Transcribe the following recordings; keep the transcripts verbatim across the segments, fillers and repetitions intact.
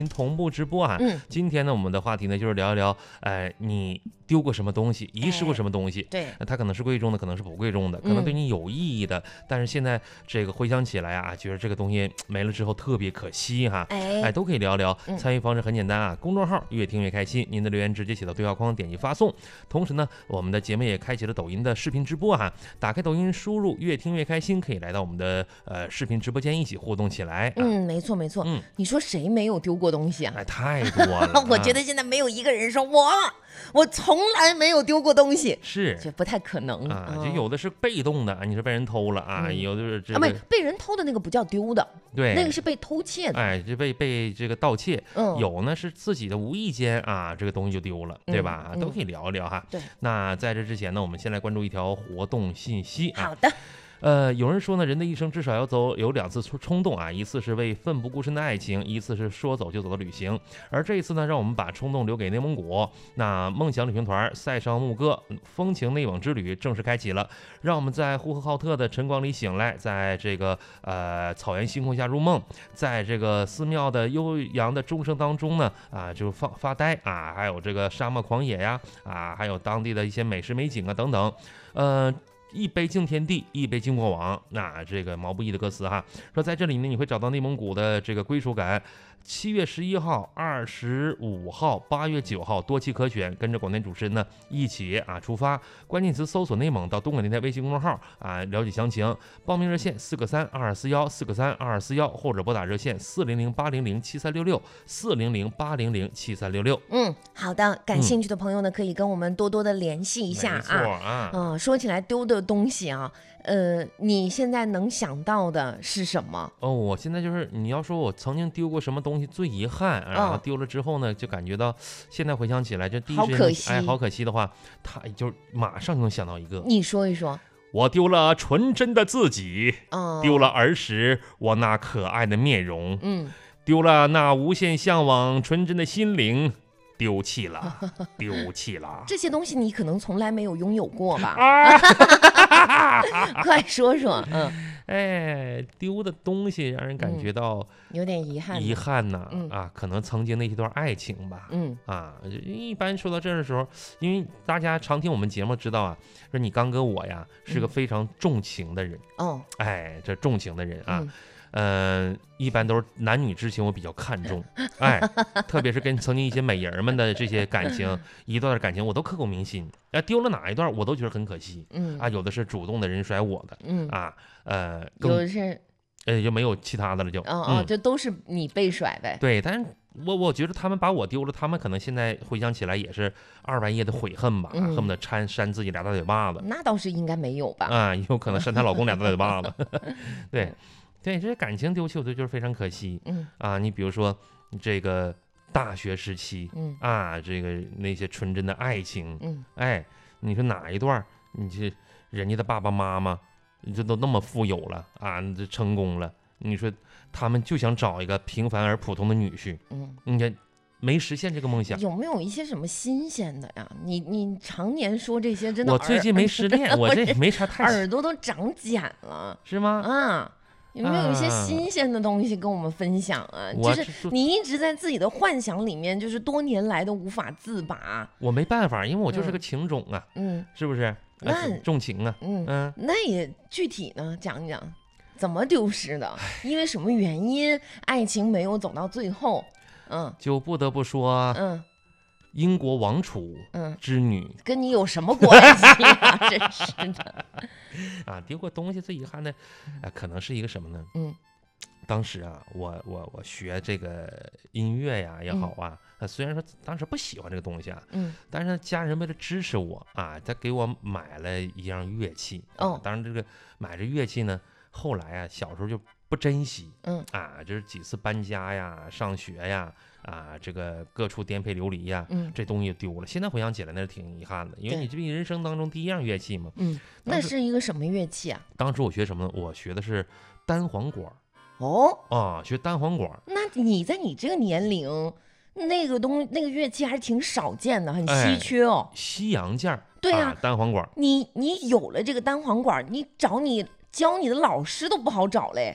同步直播啊。 嗯， 今天呢，我们的话题呢就是聊一聊，呃，你丢过什么东西，遗失过什么东西？ 哎、对， 那它可能是贵重的，可能是不贵重的，可能对你有意义的，嗯、但是现在这个回想起来啊，觉得这个东西没了之后特别可惜哈。 哎， 哎，都可以聊聊。 嗯、 参与方式很简单啊，公众号越听越开心，您的留言直接写到对话框，点击发送。同时呢，我们的节目也开启了抖音的视频直播哈，打开抖音输入越听越开心，可以来到我们的呃视频直播间一起互动起来。啊、 嗯，没错没错。嗯，你说谁没有丢过东西啊？ 哎，太多了。 我觉得现在没有一个人说我我从来没有丢过东西， 是这不太可能啊。就有的是被动的啊，你是被人偷了啊，嗯、有的是这个、 啊，没被人偷的那个不叫丢的， 对， 那个是被偷窃的。 哎，这被被这个盗窃， 嗯， 有呢是自己的无意间啊，这个东西就丢了，对吧？ 嗯、 都可以聊一聊哈。 对， 那在这之前呢，我们先来关注一条活动信息啊。 好的。 呃，有人说呢，人的一生至少要走有两次冲动啊，一次是为奋不顾身的爱情，一次是说走就走的旅行。而这一次呢，让我们把冲动留给内蒙古。那梦想旅行团塞上牧歌风情内蒙之旅正式开启了，让我们在呼和浩特的晨光里醒来，在这个呃草原星空下入梦，在这个寺庙的悠扬的钟声当中呢，啊，就发发呆啊，还有这个沙漠狂野呀，啊，还有当地的一些美食美景啊等等，呃。一杯敬天地，一杯敬过往。那这个毛不易的歌词哈，说在这里呢，你会找到内蒙古的这个归属感。七月十一号、二十五号、八月九号多期可选，跟着广电主持人呢一起啊出发。关键词搜索内蒙到东莞电台微信公众号啊，了解详情。报名热线四个三二二四幺四个三二二四幺，或者拨打热线四零零八零零七三六六四零零八零零七三六六。 嗯，好的，感兴趣的朋友呢，可以跟我们多多的联系一下啊。没错啊。 嗯、呃，说起来丢的东西啊。呃，你现在能想到的是什么？ 哦，我现在就是你要说我曾经丢过什么东西最遗憾，然后丢了之后呢，就感觉到现在回想起来，这第一时间哎，好可惜的话，他就马上就能想到一个。 你说一说。 我丢了纯真的自己， 哦、 丢了儿时我那可爱的面容， 嗯， 丢了那无限向往纯真的心灵。丢弃了，丢弃了。 这些东西你可能从来没有拥有过吧？ 啊、 快说说。嗯， 哎，丢的东西让人感觉到、 嗯、有点遗憾， 遗憾呐、 嗯、 啊，可能曾经的一段爱情吧。 嗯啊，一般说到这儿的时候，因为大家常听我们节目知道啊，说你刚哥我呀是个非常重情的人。 哦、 嗯，哎，这重情的人啊。 嗯嗯、呃，一般都是男女之情，我比较看重，哎，特别是跟曾经一些美人们的这些感情，一段感情我都刻骨铭心。哎、呃，丢了哪一段我都觉得很可惜。 嗯啊，有的是主动的人甩我的， 嗯啊，呃， 有的是， 呃，就没有其他的了就， 哦哦，这、嗯、都是你被甩呗。 对，但是我我觉得他们把我丢了，他们可能现在回想起来也是二半夜的悔恨吧， 嗯、 恨不得扇扇自己俩大嘴巴子。 那倒是应该没有吧？ 啊，有可能扇她老公俩大嘴巴子。对。对，这些感情丢弃，我觉得就是非常可惜。 嗯啊，你比如说这个大学时期， 嗯啊，这个那些纯真的爱情， 嗯， 哎，你说哪一段，你这人家的爸爸妈妈，你这都那么富有了啊，你这成功了，你说他们就想找一个平凡而普通的女婿， 嗯， 你看没实现这个梦想。 有没有一些什么新鲜的呀？你你常年说这些，真的我最近没失恋，我这没啥太耳朵都长茧了， 是吗？ 啊。有没有一些新鲜的东西跟我们分享啊？ 啊就是你一直在自己的幻想里面，就是多年来都无法自拔。 我没办法，因为我就是个情种啊， 嗯， 是不是？ 那重情啊， 嗯嗯， 那也具体呢，讲讲怎么丢失的，因为什么原因，爱情没有走到最后，嗯， 就不得不说， 嗯。 英国王储之女、 嗯、跟你有什么关系啊？真是的啊！丢过东西最遗憾的，啊，可能是一个什么呢？ 嗯， 当时啊，我我我学这个音乐呀也好啊，嗯、虽然说当时不喜欢这个东西啊， 嗯， 但是家人为了支持我啊，他给我买了一样乐器。 哦， 啊、当然这个买这乐器呢，后来啊，小时候就不珍惜， 嗯啊，就是几次搬家呀、上学呀。啊，这个各处颠沛流离呀、啊， 嗯， 这东西丢了。现在回想起来，那是挺遗憾的，因为你这毕竟人生当中第一样乐器嘛。 嗯，那是一个什么乐器啊？ 当时我学什么呢？我学的是单簧管。 哦， 啊，学单簧管。 那你在你这个年龄，那个东那个乐器还是挺少见的，很稀缺哦。 哎、西洋件儿。 对啊， 啊，单簧管。 你你有了这个单簧管，你找你教你的老师都不好找嘞。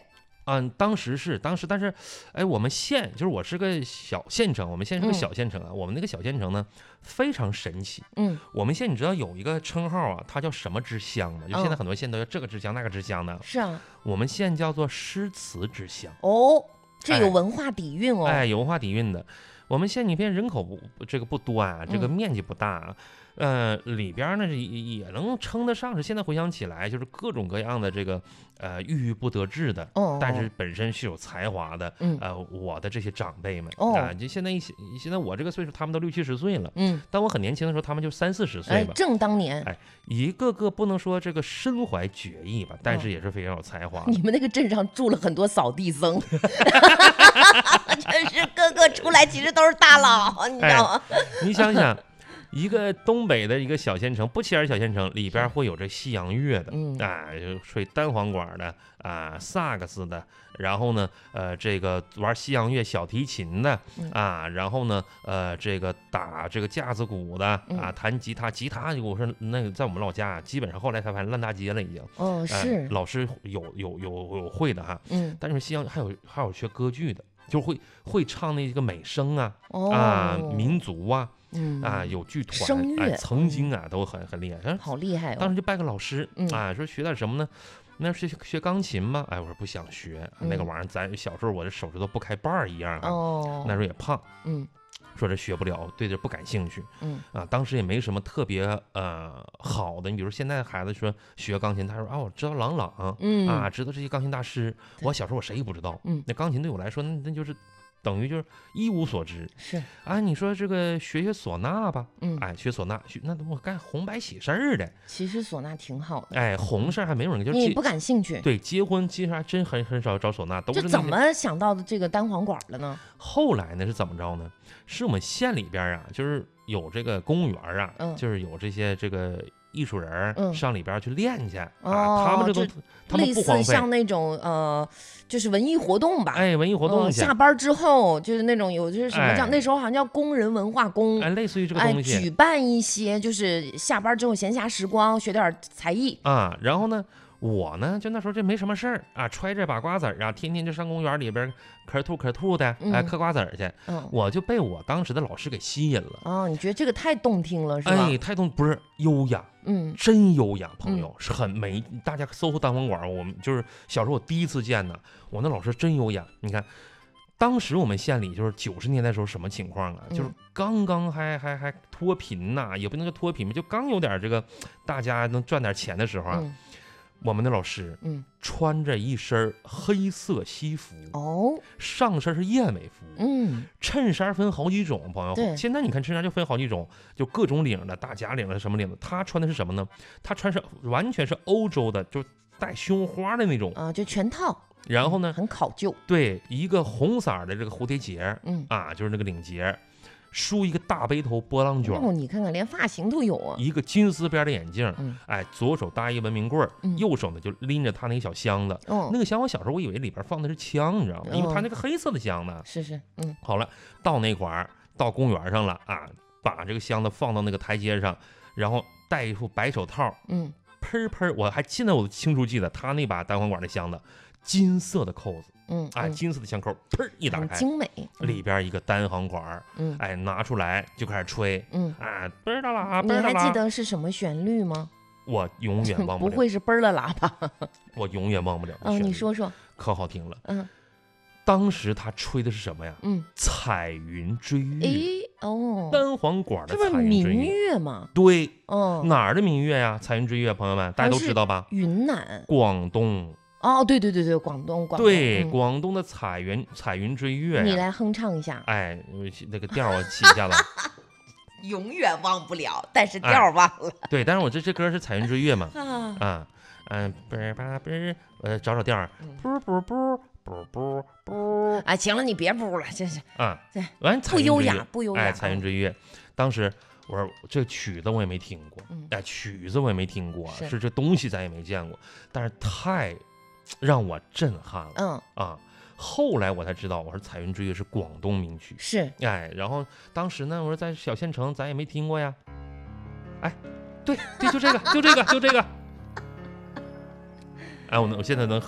嗯，当时是当时，但是，哎，我们县就是我是个小县城，我们县是个嗯小县城啊。我们那个小县城呢非常神奇。 嗯， 我们县你知道有一个称号啊，它叫什么之乡吗？就现在嗯很多县都叫这个之乡那个之乡的， 是啊， 我们县叫做诗词之乡。 哦，这有哎文化底蕴哦。 哎，有文化底蕴的。我们县你别人口不这个不多啊，这个嗯面积不大啊，呃，里边呢是也也能称得上是现在回想起来就是各种各样的这个呃郁郁不得志的， 哦， 但是本身是有才华的， 嗯呃，我的这些长辈们哦啊，就现在一些现在我这个岁数，他们都六七十岁了， 嗯， 当我很年轻的时候，他们就三四十岁哎， 吧。 正当年， 哎，一个个不能说这个身怀绝艺吧，但是哦也是非常有才华的。 你们那个镇上住了很多扫地僧，真是个个出来其实都是大佬，你知道吗？ 你想想，一个东北的一个小县城，不起眼小县城里边会有这西洋乐的， 嗯啊，有吹单簧管的啊，萨克斯的，然后呢，呃，这个玩西洋乐小提琴的嗯啊，然后呢，呃，这个打这个架子鼓的啊， 嗯弹吉他，吉他我说那个在我们老家，基本上后来才发现烂大街了已经。 哦， 呃是， 老师有有有有会的哈， 嗯， 但是西洋还有还有学歌剧的，就会会唱那个美声啊、 哦， 啊民族啊。 嗯啊，有剧团， 声乐哎，曾经啊都很很厉害。但是好厉害哦， 当时就拜个老师， 嗯啊，说学点什么呢？那是学钢琴吗？哎，我说不想学，那个嗯玩意儿，咱小时候我这手指头不开瓣儿一样啊。 哦， 那时候也胖， 嗯说这学不了，对这不感兴趣嗯啊。当时也没什么特别呃好的，你比如现在孩子说学钢琴，他说啊，我知道郎朗， 嗯啊，知道这些钢琴大师。 对我小时候我谁也不知道， 嗯那钢琴对我来说，那那就是等于就是一无所知。 是， 啊，你说这个学学唢呐吧， 嗯， 哎，学唢呐，学那我干红白喜事儿的， 其实唢呐挺好的， 哎，红事儿还没有人，就是结你不感兴趣， 对结婚其实还真很很少找唢呐，都是这怎那些。 么想到的这个单簧管了呢？ 后来呢是怎么着呢？是我们县里边啊，就是有这个公务员啊， 嗯就是有这些这个艺术人儿嗯上里边去练去、 哦啊，他们这都就他们类似不荒废， 像那种呃，就是文艺活动吧。 哎，文艺活动嗯去， 下班之后就是那种有就是什么叫、 哎那时候好像叫工人文化宫， 哎，类似于这个哎， 东西、 举办一些就是下班之后闲暇时光学点才艺。 啊，然后呢，我呢就那时候这没什么事儿啊，揣着把瓜子儿啊，天天就上公园里边嗑吐嗑吐的，哎， 嗯嗑瓜子儿去， 嗯， 我就被我当时的老师给吸引了。 哦，你觉得这个太动听了是吧？ 哎，太动不是优雅， 嗯真优雅，朋友、是很美。大家搜搜单簧管，我们就是小时候我第一次见呢，我那老师真优雅。你看，当时我们县里就是九十年代时候什么情况啊？ 嗯就是刚刚还还还脱贫呐、也不能叫脱贫吧，就刚有点这个大家能赚点钱的时候啊， 嗯我们的老师嗯， 穿着一身黑色西服， 哦， 上身是燕尾服， 嗯衬衫分好几种，朋对友。现在你看衬衫就分好几种，就各种领的，大假领的什么领的。他穿的是什么呢？他穿是完全是欧洲的，就带胸花的那种。 啊，就全套。 然后呢， 很考究。 对，一个红色儿的这个蝴蝶结嗯， 啊，就是那个领结，梳一个大背头波浪卷儿， 哦，你看看连发型都有啊。 一个金丝边的眼镜， 嗯哎，左手搭一文明棍儿， 嗯右手呢就拎着他那个小箱子。 哦那，个箱我小时候我以为里边放的是枪，你知道吗？因为它哦那个黑色的箱呢。 是是，嗯好了，到那块儿，到公园上了啊，把这个箱子放到那个台阶上，然后戴一副白手套， 嗯， 喷喷，我还现在我清楚记得他那把单簧管的箱子，金色的扣子， 嗯哎， 嗯金色的箱口，砰一打开， 很精美。 里边一个单簧管儿， 嗯哎，拿出来就开始吹， 嗯， 啊，嘣儿啦啦， 你嘣儿啦啦， 还记得是什么旋律吗？ 我永远忘不了， 会是嘣儿了喇叭？ 我永远忘不了这嗯， 旋律你说说。 可好听了。 嗯当时他吹的是什么呀？ 嗯， 彩云追月， 诶哦， 单簧管的这不是彩云民追月。 乐吗？ 对， 哦， 哪儿的民乐呀？彩云追月，朋友们大家都知道吧？ 云南。 广东， 哦，对对对对，广东广东。 对， 嗯广东的彩云彩云追月呀。 你来哼唱一下。 哎，我那个调儿我起一下子。 永远忘不了，但是调哎儿忘了。 对，但是我这这歌是彩云追月嘛。 啊， 啊，嗯，啵儿吧啵儿，呃，找找调儿嗯， 啵啵啵啵啵啵哎，行了，你别补了，真是啊对， 完彩不优云追月雅，不优雅。 哎，彩云追月，当时我说这曲子我也没听过， 嗯哎，曲子我也没听过， 是是这东西咱也没见过，但是太让我震撼了嗯， 啊！后来我才知道，我说彩云追月是广东名曲， 是哎，然后当时呢，我说在小县城咱也没听过呀，哎，对对，就这个，就这个，就这个，哎，我能我现在能合上，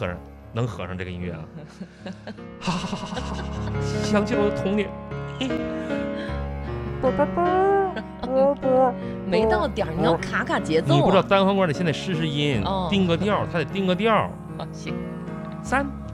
能合上这个音乐啊。哈哈哈哈哈！想起了我的童年。 没到点儿，你要卡卡节奏、啊。 你不知道单簧管，你现在试试音， 哦、 定个调，它得定个调。 好，行， 三。